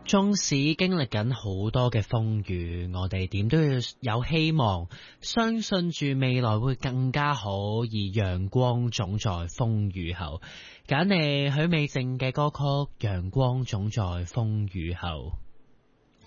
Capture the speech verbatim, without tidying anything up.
縱使經歷緊好多嘅風雨，我哋點都要有希望，相信住未來會更加好，而陽光總在風雨後。揀嚟許美靜嘅歌曲《陽光總在風雨後》。